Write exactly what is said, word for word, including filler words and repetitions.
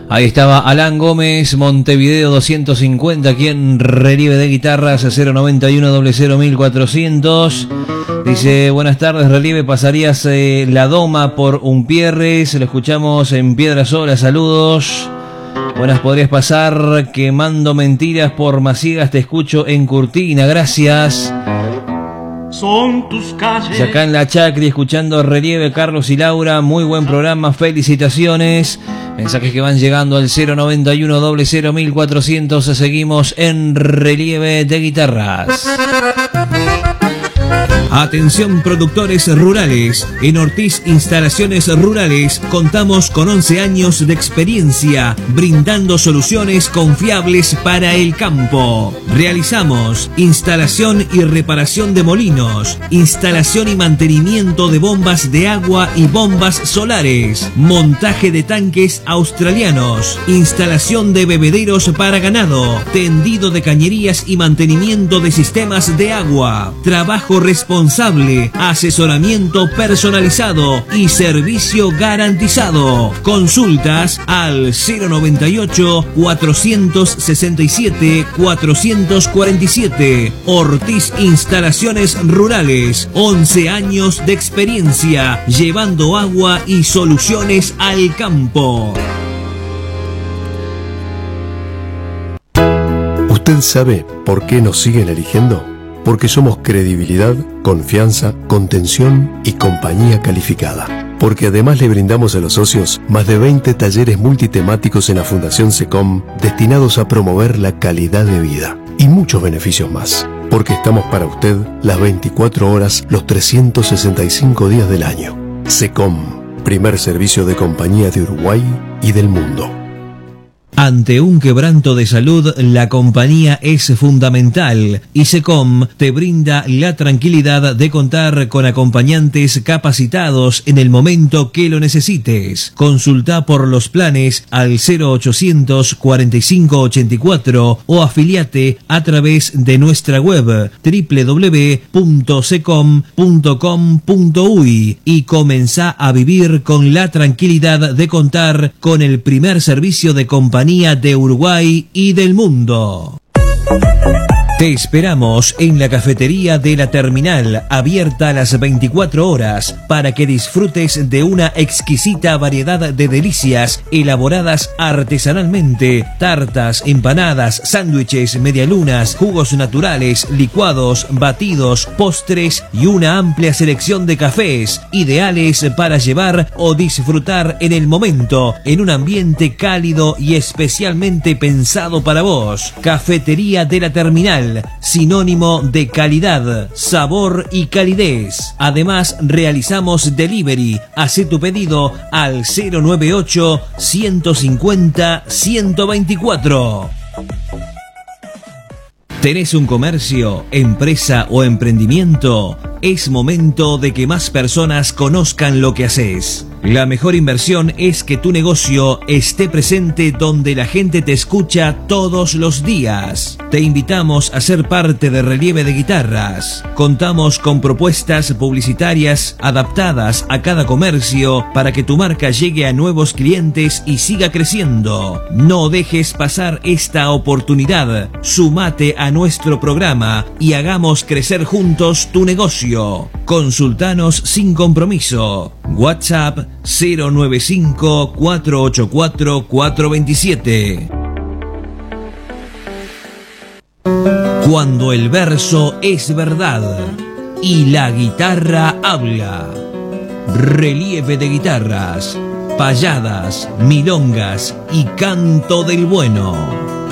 Ahí estaba Alan Gómez, Montevideo doscientos cincuenta, aquí en Relieve de Guitarras, cero noventa y uno cero cero mil cuatrocientos. Dice, buenas tardes, Relieve, pasarías eh, La Doma por Umpierres, lo escuchamos en Piedra Sola, saludos. Buenas, podrías pasar Quemando Mentiras por Maciegas, te escucho en Curtina, gracias. Son tus calles. Y acá en La Chacri, escuchando Relieve, Carlos y Laura, muy buen programa, felicitaciones. Mensajes que van llegando al cero noventa y uno cero cero mil cuatrocientos. Seguimos en Relieve de Guitarras. Atención productores rurales, en Ortiz Instalaciones Rurales contamos con once años de experiencia brindando soluciones confiables para el campo. Realizamos instalación y reparación de molinos, instalación y mantenimiento de bombas de agua y bombas solares, montaje de tanques australianos, instalación de bebederos para ganado, tendido de cañerías y mantenimiento de sistemas de agua, trabajo responsable, asesoramiento personalizado y servicio garantizado. Consultas al cero noventa y ocho, cuatrocientos sesenta y siete, cuatrocientos cuarenta y siete. Ortiz Instalaciones Rurales, once años de experiencia llevando agua y soluciones al campo. ¿Usted sabe por qué nos siguen eligiendo? Porque somos credibilidad, confianza, contención y compañía calificada. Porque además le brindamos a los socios más de veinte talleres multitemáticos en la Fundación SECOM destinados a promover la calidad de vida y muchos beneficios más. Porque estamos para usted las veinticuatro horas, los trescientos sesenta y cinco días del año. SECOM, primer servicio de compañía de Uruguay y del mundo. Ante un quebranto de salud, la compañía es fundamental y SECOM te brinda la tranquilidad de contar con acompañantes capacitados en el momento que lo necesites. Consulta por los planes al cero ochocientos cuarenta y cinco ochenta y cuatro o afiliate a través de nuestra web doble u doble u doble u punto secom punto com punto uy y comenzá a vivir con la tranquilidad de contar con el primer servicio de compañía de Uruguay y del mundo. Te esperamos en la cafetería de la terminal, abierta a las veinticuatro horas, para que disfrutes de una exquisita variedad de delicias elaboradas artesanalmente: tartas, empanadas, sándwiches, medialunas, jugos naturales, licuados, batidos, postres y una amplia selección de cafés, ideales para llevar o disfrutar en el momento, en un ambiente cálido y especialmente pensado para vos. Cafetería de la terminal, sinónimo de calidad, sabor y calidez. Además, realizamos delivery. Hacé tu pedido al cero noventa y ocho, ciento cincuenta, ciento veinticuatro. ¿Tenés un comercio, empresa o emprendimiento? Es momento de que más personas conozcan lo que haces. La mejor inversión es que tu negocio esté presente donde la gente te escucha todos los días. Te invitamos a ser parte de Relieve de Guitarras. Contamos con propuestas publicitarias adaptadas a cada comercio para que tu marca llegue a nuevos clientes y siga creciendo. No dejes pasar esta oportunidad. Sumate a nuestro programa y hagamos crecer juntos tu negocio. Consultanos sin compromiso. WhatsApp cero nueve cinco, cuatro ocho cuatro, cuatro dos siete. Cuando el verso es verdad y la guitarra habla. Relieve de Guitarras, payadas, milongas y canto del bueno.